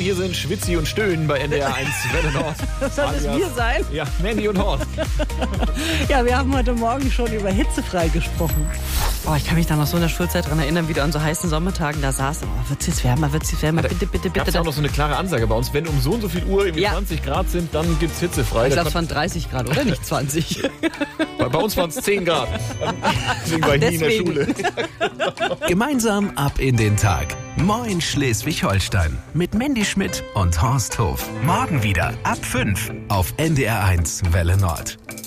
hier sind Schwitzi und Stöhnen bei NDR 1 Welle Nord. Soll es mir sein? Ja, Mandy und Horst. Ja, wir haben heute Morgen schon über hitzefrei gesprochen. Oh, ich kann mich da noch so in der Schulzeit dran erinnern, wie du an so heißen Sommertagen da saßt. Oh, wird's jetzt wärmer, bitte, bitte, Gab es bitte. auch noch so eine klare Ansage bei uns, wenn um so und so viel Uhr irgendwie 20 Grad sind, dann gibt's hitzefrei. Ich glaube, es waren 30 Grad, oder nicht 20? Bei uns waren es 10 Grad. Deswegen war ich nie in der Schule. Gemeinsam ab in den Tag. Moin Schleswig-Holstein mit Mandy Schmidt und Horst Hof. Morgen wieder ab 5 auf NDR 1 Welle Nord.